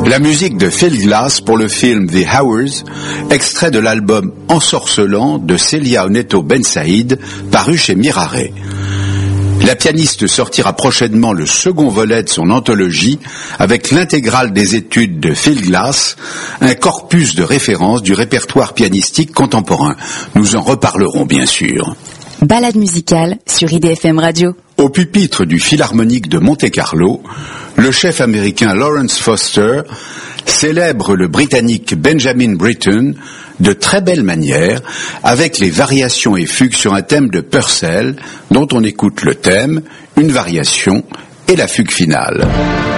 La musique de Phil Glass pour le film The Hours, extrait de l'album Ensorcelant de Célia Oneto Ben Saïd, paru chez Mirare. La pianiste sortira prochainement le second volet de son anthologie avec l'intégrale des études de Phil Glass, un corpus de références du répertoire pianistique contemporain. Nous en reparlerons bien sûr. Balade musicale sur IDFM Radio. Au pupitre du Philharmonique de Monte-Carlo, le chef américain Lawrence Foster célèbre le Britannique Benjamin Britten de très belle manière avec les variations et fugues sur un thème de Purcell dont on écoute le thème, une variation et la fugue finale.